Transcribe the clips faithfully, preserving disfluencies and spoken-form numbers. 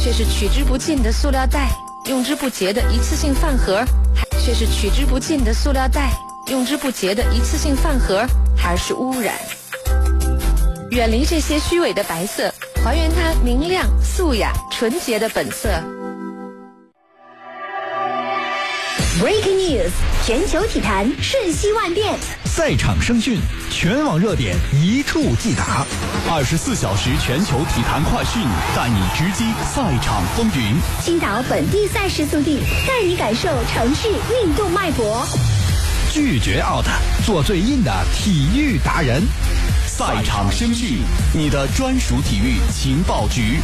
却是取之不尽的塑料袋，用之不竭的一次性饭盒，却是取之不尽的塑料袋，用之不竭的一次性饭盒，还是污染。远离这些虚伪的白色，还原它明亮、素雅、纯洁的本色。 Breaking News， 全球体坛瞬息万变， 赛场声讯，全网热点一触即达，二十四小时全球体坛快讯，带你直击赛场风云。 青岛本地赛事速递，带你感受城市运动脉搏。 拒绝 out， 做最硬的体育达人。赛场声讯，你的专属体育情报局。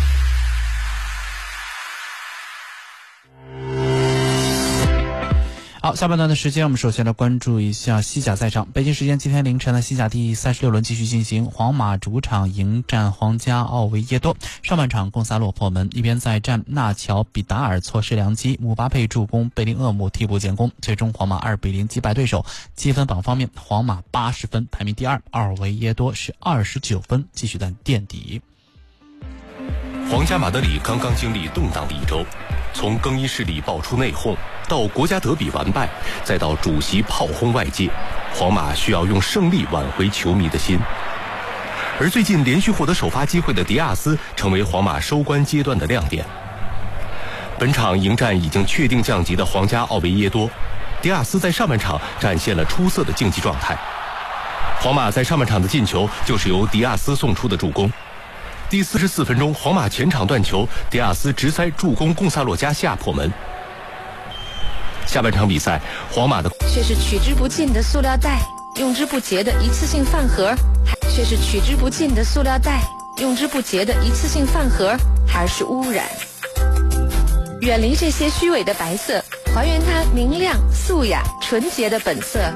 好，下半段的时间，我们首先来关注一下西甲赛场。北京时间今天凌晨的西甲第三十六轮继续进行，皇马主场迎战皇家奥维耶多。上半场贡萨洛破门，一边再战纳乔比达尔错失良机，姆巴佩助攻，贝林厄姆替补建功，最终皇马二比零击败对手。积分榜方面，皇马八十分排名第二，奥维耶多是二十九分，继续在垫底。 皇家马德里刚刚经历动荡的一周，从更衣室里爆出内讧，到国家德比完败，再到主席炮轰外界，皇马需要用胜利挽回球迷的心。而最近连续获得首发机会的迪亚斯成为皇马收官阶段的亮点。本场迎战已经确定降级的皇家奥维耶多，迪亚斯在上半场展现了出色的竞技状态。皇马在上半场的进球就是由迪亚斯送出的助攻。第四十四分钟，皇马前场断球，迪亚斯直塞助攻贡萨洛加西亚破门。下半场比赛，皇马的却是取之不尽的塑料袋，用之不竭的一次性饭盒，却是取之不尽的塑料袋，用之不竭的一次性饭盒，还是污染。远离这些虚伪的白色，还原它明亮、素雅、纯洁的本色。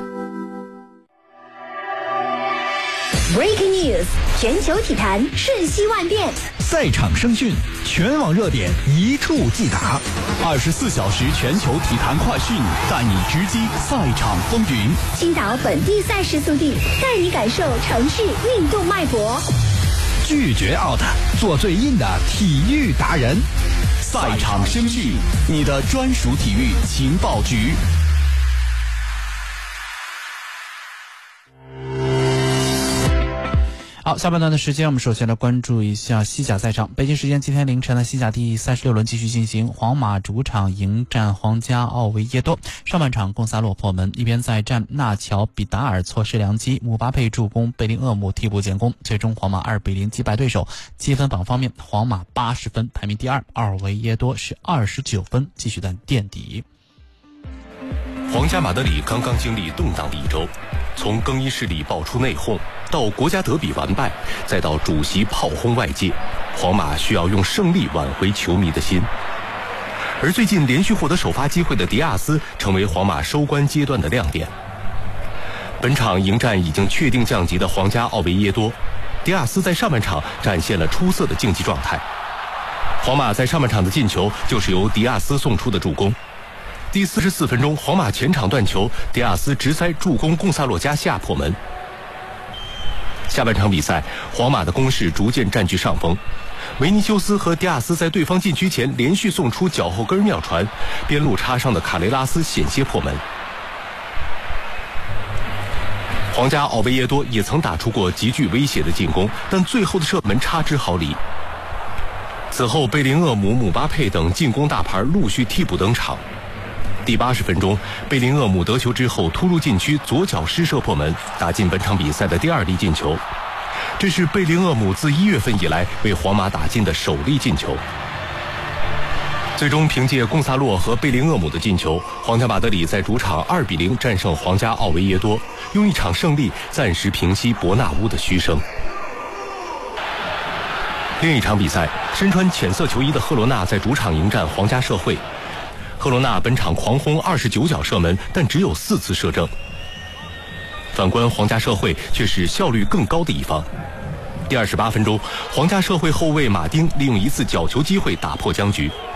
Breaking News， 全球体坛瞬息万变， 赛场声讯，全网热点一触即达，二十四小时全球体坛快讯，带你直击赛场风云。 青岛本地赛事速递，带你感受城市运动脉搏。 拒绝 out， 做最硬的体育达人。赛场声讯，你的专属体育情报局。 好，下半段的时间，我们首先来关注一下西甲赛场。北京时间今天凌晨的西甲第三十六轮继续进行，皇马主场迎战皇家奥维耶多。上半场贡萨洛破门，一边再战纳乔比达尔错失良机，姆巴佩助攻，贝林厄姆替补建功，最终皇马二比零击败对手。积分榜方面，皇马八十分排名第二，奥维耶多是二十九分，继续在垫底。 皇家马德里刚刚经历动荡的一周，从更衣室里爆出内讧，到国家德比完败，再到主席炮轰外界，皇马需要用胜利挽回球迷的心。而最近连续获得首发机会的迪亚斯成为皇马收官阶段的亮点。本场迎战已经确定降级的皇家奥维耶多，迪亚斯在上半场展现了出色的竞技状态。皇马在上半场的进球就是由迪亚斯送出的助攻。第四十四分钟，皇马前场断球，迪亚斯直塞助攻贡萨洛加西亚破门。下半场比赛，皇马的攻势逐渐占据上风，维尼修斯和迪亚斯在对方禁区前连续送出脚后跟妙传，边路插上的卡雷拉斯险些破门。皇家奥维耶多也曾打出过极具威胁的进攻，但最后的射门差之毫厘。此后，贝林厄姆、姆巴佩等进攻大牌陆续替补登场。第八十分钟，贝林厄姆得球之后突入禁区，左脚施射破门，打进本场比赛的第二粒进球。这是贝林厄姆自一月份以来为皇马打进的首粒进球。最终凭借贡萨洛和贝林厄姆的进球，皇家马德里在主场二比零战胜皇家奥维耶多，用一场胜利暂时平息伯纳乌的嘘声。另一场比赛，身穿浅色球衣的赫罗纳在主场迎战皇家社会。赫罗纳本场狂轰二十九脚射门，但只有四次射正。反观皇家社会却是效率更高的一方。第二十八分钟，皇家社会后卫马丁利用一次角球机会打破僵局。